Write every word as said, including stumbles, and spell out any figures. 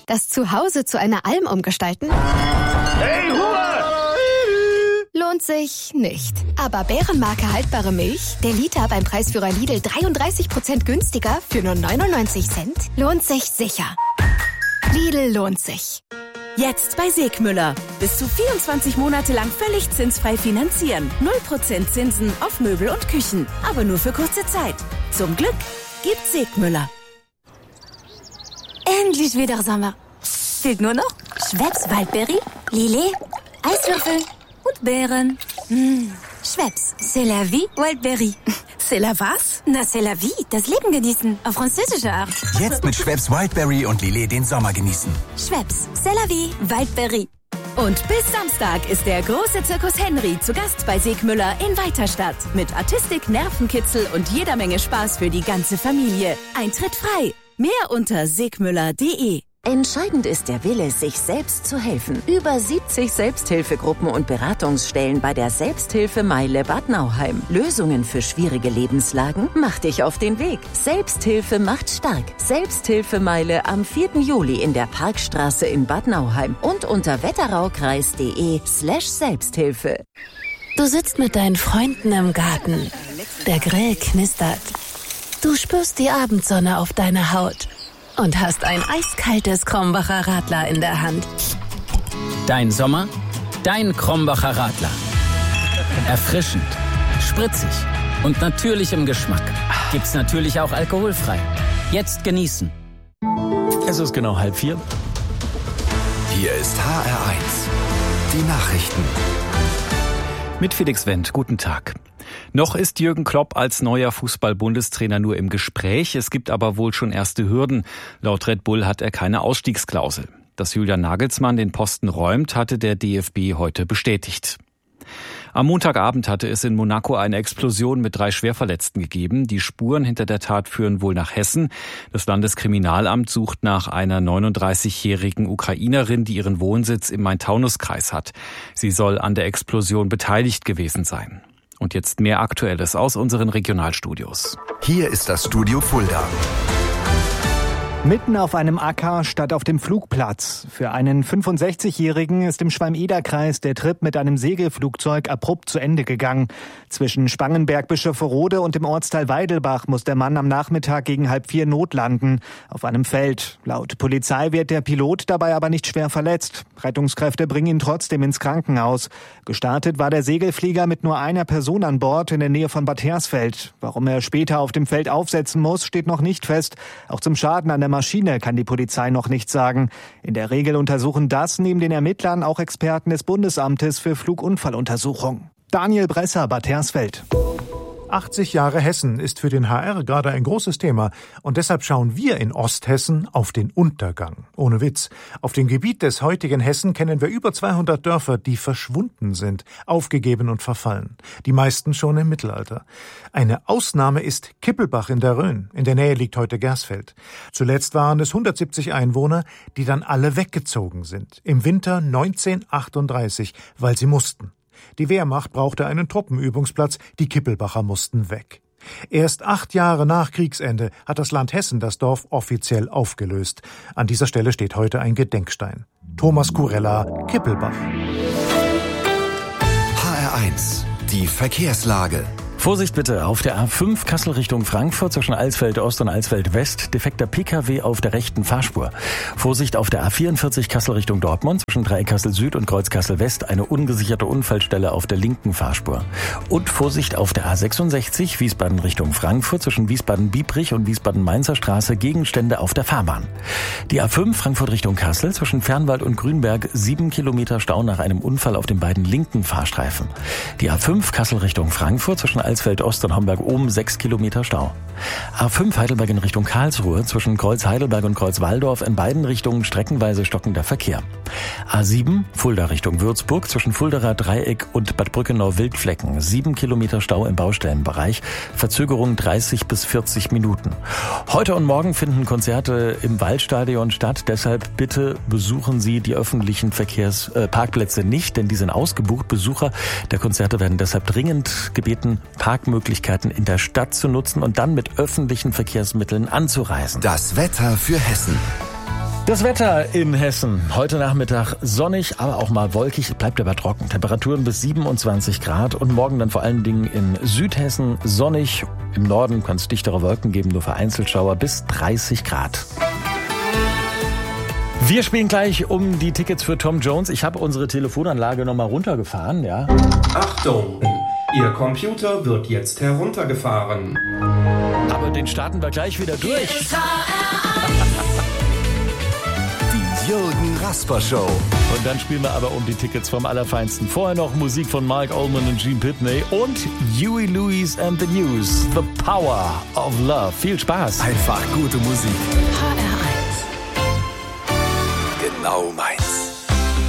das Zuhause zu einer Alm umgestalten? Hey, Ruhe! Lohnt sich nicht. Aber Bärenmarke haltbare Milch, der Liter beim Preisführer Lidl dreiunddreißig Prozent günstiger für nur neunundneunzig Cent, lohnt sich sicher. Lidl lohnt sich. Jetzt bei Segmüller. Bis zu vierundzwanzig Monate lang völlig zinsfrei finanzieren. null Prozent Zinsen auf Möbel und Küchen. Aber nur für kurze Zeit. Zum Glück gibt Segmüller. Endlich wieder Sommer. Fehlt nur noch Schweppes Waldberry, Lillet, Eiswürfel und Beeren. Mmh. Schweppes, c'est la vie, Waldberry. C'est la was? Na, c'est la vie, das Leben genießen, auf französische Art. Jetzt mit Schweppes Wildberry und Lillet den Sommer genießen. Schweppes, c'est la vie, Waldberry. Und bis Samstag ist der große Zirkus Henry zu Gast bei Segmüller in Weiterstadt. Mit Artistik, Nervenkitzel und jeder Menge Spaß für die ganze Familie. Eintritt frei. Mehr unter segmüller punkt de. Entscheidend ist der Wille, sich selbst zu helfen. Über siebzig Selbsthilfegruppen und Beratungsstellen bei der Selbsthilfemeile Bad Nauheim. Lösungen für schwierige Lebenslagen? Mach dich auf den Weg. Selbsthilfe macht stark. Selbsthilfemeile am vierten Juli in der Parkstraße in Bad Nauheim und unter wetteraukreis.de slash Selbsthilfe. Du sitzt mit deinen Freunden im Garten. Der Grill knistert. Du spürst die Abendsonne auf deiner Haut. Und hast ein eiskaltes Krombacher Radler in der Hand. Dein Sommer, dein Krombacher Radler. Erfrischend, spritzig und natürlich im Geschmack. Gibt's natürlich auch alkoholfrei. Jetzt genießen. Es ist genau halb vier. Hier ist H R eins. Die Nachrichten. Mit Felix Wendt, guten Tag. Noch ist Jürgen Klopp als neuer Fußball-Bundestrainer nur im Gespräch. Es gibt aber wohl schon erste Hürden. Laut Red Bull hat er keine Ausstiegsklausel. Dass Julian Nagelsmann den Posten räumt, hatte der D F B heute bestätigt. Am Montagabend hatte es in Monaco eine Explosion mit drei Schwerverletzten gegeben. Die Spuren hinter der Tat führen wohl nach Hessen. Das Landeskriminalamt sucht nach einer neununddreißigjährigen Ukrainerin, die ihren Wohnsitz im Main-Taunus-Kreis hat. Sie soll an der Explosion beteiligt gewesen sein. Und jetzt mehr Aktuelles aus unseren Regionalstudios. Hier ist das Studio Fulda. Mitten auf einem Acker statt auf dem Flugplatz. Für einen fünfundsechzigjährigen ist im Schwalm-Eder-Kreis der Trip mit einem Segelflugzeug abrupt zu Ende gegangen. Zwischen Spangenberg-Bischofferode und dem Ortsteil Weidelbach muss der Mann am Nachmittag gegen halb vier notlanden. Auf einem Feld. Laut Polizei wird der Pilot dabei aber nicht schwer verletzt. Rettungskräfte bringen ihn trotzdem ins Krankenhaus. Gestartet war der Segelflieger mit nur einer Person an Bord in der Nähe von Bad Hersfeld. Warum er später auf dem Feld aufsetzen muss, steht noch nicht fest. Auch zum Schaden an der Maschine kann die Polizei noch nichts sagen. In der Regel untersuchen das neben den Ermittlern auch Experten des Bundesamtes für Flugunfalluntersuchung. Daniel Bresser, Bad Hersfeld. achtzig Jahre Hessen ist für den H R gerade ein großes Thema und deshalb schauen wir in Osthessen auf den Untergang. Ohne Witz. Auf dem Gebiet des heutigen Hessen kennen wir über zweihundert Dörfer, die verschwunden sind, aufgegeben und verfallen. Die meisten schon im Mittelalter. Eine Ausnahme ist Kippelbach in der Rhön. In der Nähe liegt heute Gersfeld. Zuletzt waren es hundertsiebzig Einwohner, die dann alle weggezogen sind. Im Winter neunzehnhundertachtunddreißig, weil sie mussten. Die Wehrmacht brauchte einen Truppenübungsplatz, die Kippelbacher mussten weg. Erst acht Jahre nach Kriegsende hat das Land Hessen das Dorf offiziell aufgelöst. An dieser Stelle steht heute ein Gedenkstein. Thomas Kurella, Kippelbach. H R eins, die Verkehrslage. Vorsicht bitte auf der A fünf Kassel Richtung Frankfurt zwischen Alsfeld Ost und Alsfeld West. Defekter Pkw auf der rechten Fahrspur. Vorsicht auf der A vierundvierzig Kassel Richtung Dortmund zwischen Dreieckkassel Süd und Kreuzkassel West. Eine ungesicherte Unfallstelle auf der linken Fahrspur. Und Vorsicht auf der A sechsundsechzig Wiesbaden Richtung Frankfurt zwischen Wiesbaden-Biebrich und Wiesbaden-Mainzer Straße. Gegenstände auf der Fahrbahn. Die A fünf Frankfurt Richtung Kassel zwischen Fernwald und Grünberg. Sieben Kilometer Stau nach einem Unfall auf den beiden linken Fahrstreifen. Die A fünf Kassel Richtung Frankfurt zwischen Alsfeld Ost und Homberg-Oben sechs Kilometer Stau. A fünf Heidelberg in Richtung Karlsruhe zwischen Kreuz Heidelberg und Kreuz Walldorf in beiden Richtungen streckenweise stockender Verkehr. A sieben Fulda Richtung Würzburg zwischen Fuldaer Dreieck und Bad Brückenau-Wildflecken sieben Kilometer Stau im Baustellenbereich, Verzögerung dreißig bis vierzig Minuten. Heute und morgen finden Konzerte im Waldstadion statt, deshalb bitte besuchen Sie die öffentlichen Verkehrsparkplätze äh, nicht, denn die sind ausgebucht. Besucher der Konzerte werden deshalb dringend gebeten, Parkmöglichkeiten in der Stadt zu nutzen und dann mit öffentlichen Verkehrsmitteln anzureisen. Das Wetter für Hessen. Das Wetter in Hessen. Heute Nachmittag sonnig, aber auch mal wolkig. Bleibt aber trocken. Temperaturen bis siebenundzwanzig Grad. Und morgen dann vor allen Dingen in Südhessen sonnig. Im Norden kann es dichtere Wolken geben, nur vereinzelt Schauer bis dreißig Grad. Wir spielen gleich um die Tickets für Tom Jones. Ich habe unsere Telefonanlage nochmal runtergefahren, ja. Achtung, Ihr Computer wird jetzt heruntergefahren. Aber den starten wir gleich wieder durch. Die Jürgen Rasper Show. Und dann spielen wir aber um die Tickets vom Allerfeinsten. Vorher noch Musik von Mark Allman und Gene Pitney und Huey Lewis and the News. The Power of Love. Viel Spaß. Einfach gute Musik. H R eins. Genau meins.